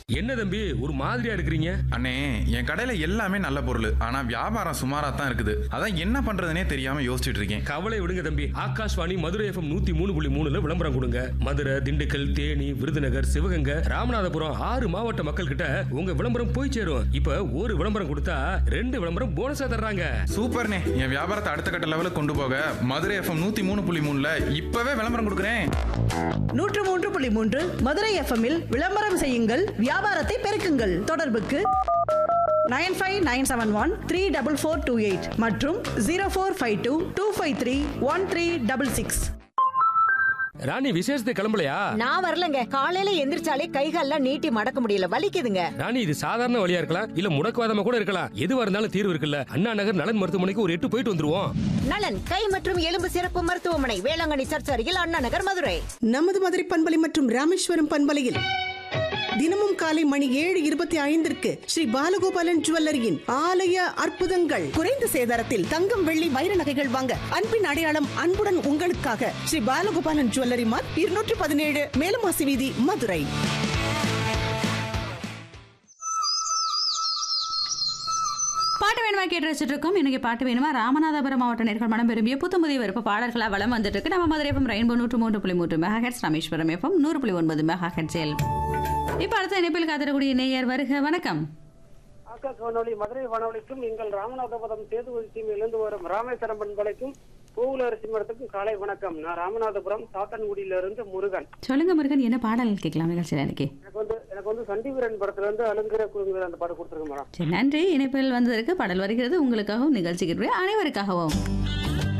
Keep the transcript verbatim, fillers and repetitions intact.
என்ன தம்பி ஒரு மாதிரியா இருக்கிறீங்க? அண்ணே, என் கடையில எல்லாமே நல்ல பொருள். ஆனா வியாபாரம் சுமாரா தான் இருக்குது. அதான் என்ன பண்றதுனே தெரியாம யோசிச்சுட்டு இருக்கேன். கவலை விடுங்க தம்பி, ஆகாஷ்வாணி மதுரை எஃப்எம் நூத்தி மூணு புள்ளி மூணுல விளம்பரம் கொடுங்க. மதுரை, திண்டுக்கல், தேனி, விருதுநகர், சிவகங்கை, ராமநாதபுரம் ஆறு மாவட்ட மக்கள் கிட்ட உங்க விளம்பரம் போய் சேரும். இப்ப ஒரு விளம்பரம் கொடுத்தா ரெண்டு விளம்பரம் போனஸா தர்றாங்க. சூப்பர்ண்ணே, என் வியாபாரத்தை அடுத்த கட்ட லெவலுக்கு கொண்டு போக மதுரை எஃப்எம் நூத்தி மூணு புள்ளி மூணுல இப்பவே விளம்பரம் கொடுக்குறேன். நூற்று மூன்று புள்ளி மூன்று மதுரை எஃப்எம்மில் விளம்பரம் செய்யுங்கள், வியாபாரத்தை பெருக்குங்கள். தொடர்புக்கு nine five nine seven one three double four two eight மற்றும் zero four five two two five three one three double six. ராணி விசேஷத்தை கிளம்பலையா? நான் வரலங்க. காலையில எந்திரிச்சாலே கைகால்லாம் நீட்டி மடக்க முடியல, வலிக்குதுங்க. ராணி இது சாதாரண வழியா இருக்கலாம், இல்ல முடக்குவாதமா கூட இருக்கலாம். எதுவா இருந்தாலும் தீர்வு இருக்குல்ல. அண்ணா நகர் நலன் மருத்துவமனைக்கு ஒரு எட்டு போயிட்டு வந்துருவோம். நலன் கை மற்றும் எலும்பு சிறப்பு மருத்துவமனை, வேளாங்கண்ணி சர்ச் அருகில், அண்ணா நகர், மதுரை. நமது மதுரை பண்பலை மற்றும் ராமேஸ்வரம் பண்பலையில் தினமும் காலை மணி ஏழு இருபத்தி ஐந்திற்கு ஸ்ரீ பாலகோபாலன் ஜுவல்லரியின் ஆலய அற்புதங்கள். குறைந்த சேதாரத்தில் தங்கம், வெள்ளி, வைர நகைகள் வாங்க அன்பின் அடையாளம் அன்புடன் உங்களுக்காக ஸ்ரீ பாலகோபாலன் ஜுவல்லரி மார்க், இருநூற்று பதினேழு, மேலமாசி வீதி, மதுரை. பாட்டு வேணுமா கேட்டு வச்சுட்டு இருக்கோம். இன்னைக்கு பாட்டு வேணுமா ராமநாதபுரம் மாவட்ட நேர்கள் மனம் விரும்பிய புத்தமுதிய விருப்ப பாடல்களா வளம் வந்துட்டு இருக்கு. நம்ம மதுரை எஃப்எம் ரெயின்போ நூற்று மூன்று புள்ளி மூன்று மெகா ஹெட்ஸ், ராமேஸ்வரம் எஃப்எம் நூறு புள்ளி ஒன்பது மெகா ஹெட்ஸில். இப்ப அடுத்த இணைப்பில் காத்திரக்கூடிய நேயர் வருக. வணக்கம். ஆகாஷ் வானொலி மதுரை வானொலிக்கும் எங்கள் ராமநாதபுரம் சேதுபதி தீமையிலிருந்து வரும் ராமேஸ்வரம் பண்பலைக்கும் பூவுலரசி மரத்துக்கும் காலை வணக்கம். நான் ராமநாதபுரம் சாத்தன்குடியிலிருந்து முருகன். சொல்லுங்க முருகன், என்ன பாடல் கேட்கலாம் நிகழ்ச்சியில்? எனக்கு எனக்கு வந்து எனக்கு வந்து சண்டிவீரன் படத்துல இருந்து அலுங்கிற குழுங்குற அந்த பாட்டு கொடுத்துருங்க மேடம். சரி, நன்றி. இணைப்பில் வந்ததற்கு பாடல் வருகிறது உங்களுக்காகவும் நிகழ்ச்சிக்கு அனைவருக்காகவும்.